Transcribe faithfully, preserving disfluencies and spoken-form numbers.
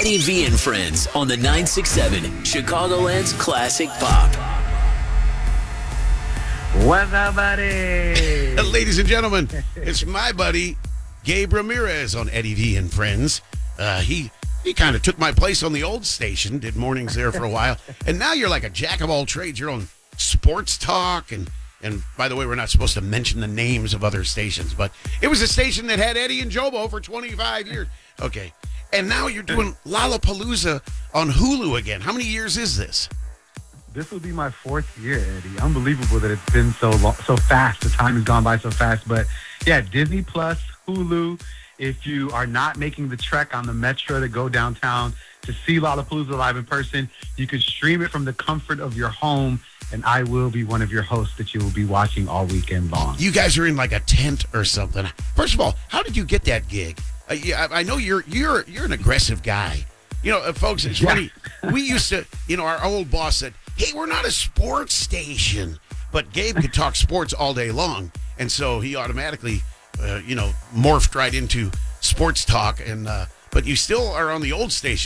Eddie V and Friends on the nine six seven Chicagoland's Classic Pop. What's up, buddy? Ladies and gentlemen, it's my buddy, Gabe Ramirez on Eddie V and Friends. Uh, he he kind of took my place on the old station, did mornings there for a while. And now you're like a jack of all trades. You're on sports talk. And, and by the way, we're not supposed to mention the names of other stations. But it was a station that had Eddie and Jobo for twenty-five years. Okay. And now you're doing Lollapalooza on Hulu again. How many years is this? This will be my fourth year, Eddie. Unbelievable that it's been so long, so fast. The time has gone by so fast. But yeah, Disney Plus, Hulu. If you are not making the trek on the Metro to go downtown to see Lollapalooza live in person, you can stream it from the comfort of your home, and I will be one of your hosts that you will be watching all weekend long. You guys are in like a tent or something. First of all, how did you get that gig? Uh, yeah, I, I know you're you're you're an aggressive guy. You know, uh, folks, it's Yeah. funny. We used to, you know, our old boss said, hey, we're not a sports station. But Gabe could talk sports all day long. And so he automatically, uh, you know, morphed right into sports talk. And uh, but you still are on the old station.